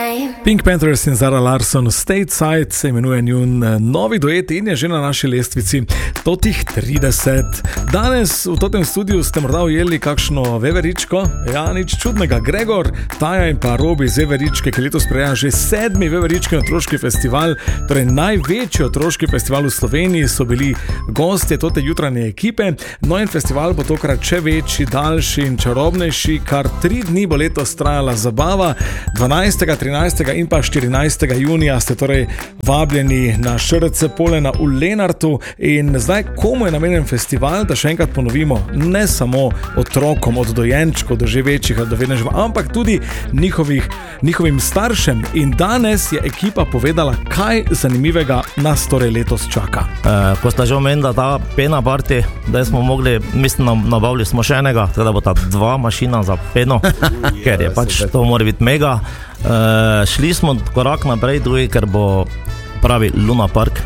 Pink Panthers in Zara Larsson Stateside se imenuje njun novi duet in je že na naši lestvici totih 30. Danes v tem studiu ste morda ujeli kakšno veveričko, ja, nič čudnega. Gregor, Taja in pa Robi z Veveričke, ki letos preja že 7. Veverički otroški festival, torej največji otroški festival v Sloveniji, so bili gostje tote jutranje ekipe. No in festival bo tokrat še večji, daljši in čarobnejši. Kar 3 dni bo letos trajala zabava. 12., 13. in pa 14. junija ste torej vabljeni na ŠRC Polena v Lenartu. In zdaj, komu je namenjen festival, da še enkrat ponovimo, ne samo otrokom, od dojenčkov do že večjih ali do vedežev, ampak tudi njihovim staršem. In danes je ekipa povedala, kaj zanimivega nas torej letos čaka. Ko sta že omenila ta pena party, da smo mogli, mislim, nabavili smo še enega, teda bo ta 2 mašina za peno, ker je pač to mora biti mega. Šli smo korak naprej, drugi, ker bo pravi Luna Park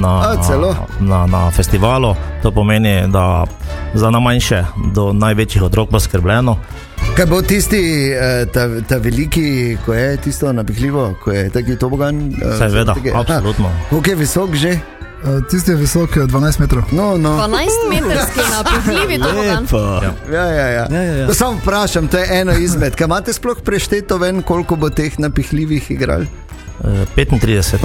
na festivalu. To pomeni, da za najmanjše do največjih otrok bo skrbljeno. Kaj bo tisti, ta veliki, ko je tisto napihljivo, ko je taki tobogan? Seveda, absolutno. Koliko je visok že? Tisti je visok 12 metrov. No. 12 metrski napihljivi tobogan. Ja. Samo vprašam, to je eno izmed. Kaj imate sploh prešteto ven, koliko bo teh napihljivih igral? 35.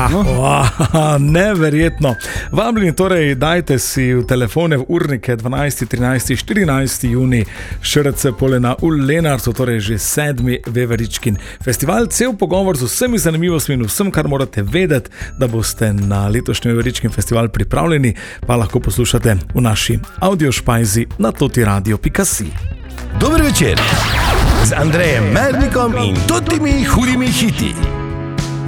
Neverjetno. Vabljeni torej, dajte si v telefone v urnike 12., 13., 14. juni ŠRC Polena v Lenartu, torej že 7. Veveričkin festival. Cel pogovor z vsemi zanimivostmi in vsem, kar morate vedeti, da boste na letošnji Veveričkin festival pripravljeni, pa lahko poslušate v naši audiošpajzi na totiradio.si. Dober večer z Andrejem Mernikom in totimi hudimi hiti.